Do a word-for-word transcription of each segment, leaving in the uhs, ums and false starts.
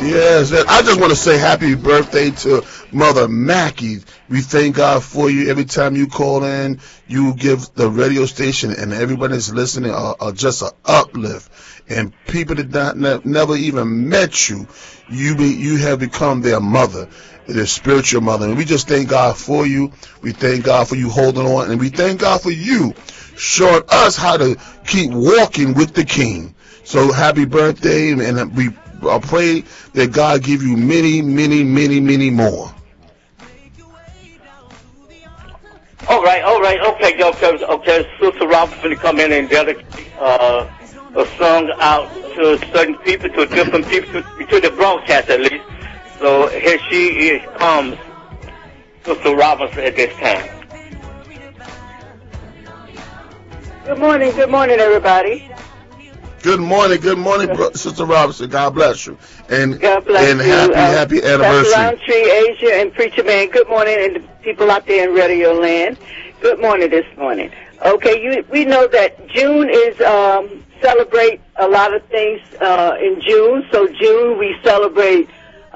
Yes, and I just want to say happy birthday to Mother Mackie. We thank God for you. Every time you call in, you give the radio station and everybody that's listening uh, uh, just an uplift. And people that not, ne- never even met you, you be, you have become their mother, their spiritual mother. And we just thank God for you. We thank God for you holding on. And we thank God for you showing us how to keep walking with the King. So happy birthday, and we I pray that God give you many, many, many, many more. All right, all right, okay, okay, okay. Sister Robin's going to come in and dedicate uh, a song out to certain people, to different people, to, to the broadcast at least. So here she is, comes, Sister Robinson at this time. Good morning, good morning, everybody. Good morning, good morning, bro- Sister Robinson. God bless you. And, God bless and you. happy, Um, happy anniversary. Pastor Roundtree, Asia, and Preacher Man, good morning, and the people out there in Radio Land, good morning this morning. Okay, you, we know that June is, um, celebrate a lot of things, uh, in June. So June, we celebrate,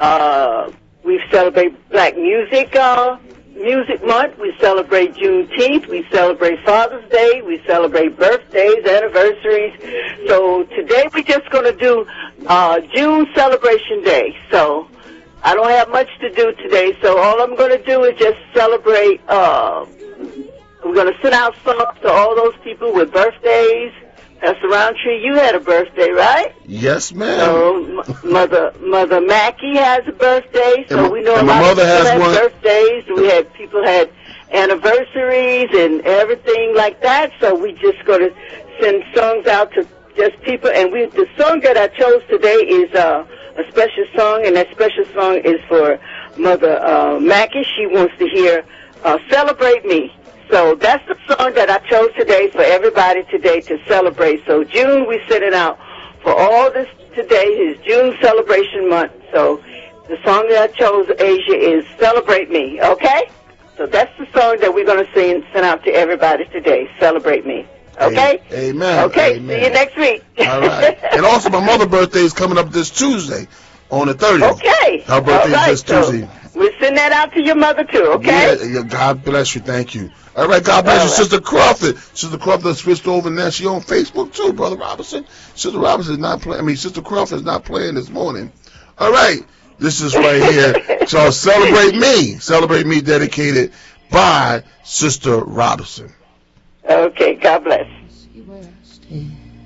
uh, we celebrate Black Music, uh, Music Month. We celebrate Juneteenth. We celebrate Father's Day. We celebrate birthdays, anniversaries. So today we're just going to do uh, June Celebration Day. So I don't have much to do today. So all I'm going to do is just celebrate. Uh, we're going to send out songs to all those people with birthdays. Pastor Roundtree, you had a birthday, right? Yes, ma'am. So m- mother Mother Mackie has a birthday. So And- we know a and my lot of mother people has have one. birthdays. We had people had anniversaries and everything like that. So we just going to send songs out to just people. And we the song that I chose today is uh, a special song, and that special song is for Mother uh, Mackie. She wants to hear uh, "Celebrate Me." So that's the song that I chose today for everybody today to celebrate. So June, we're sending out for all this today is June Celebration Month. So the song that I chose, Asia, is Celebrate Me, okay? So that's the song that we're going to sing, send out to everybody today, Celebrate Me, okay? Amen. Okay, Amen. see you next week. All right. And also my mother's birthday is coming up this Tuesday on the thirtieth. Okay. Her birthday All right. is this Tuesday. So we'll send that out to your mother, too, okay? Yeah, yeah, God bless you. Thank you. All right, God bless All you, right. Sister Crawford. Sister Crawford switched over now. She on Facebook too, Brother Robinson. Sister Robinson is not playing. I mean, Sister Crawford is not playing this morning. All right, this is right here. So celebrate me, celebrate me, dedicated by Sister Robinson. Okay. God bless.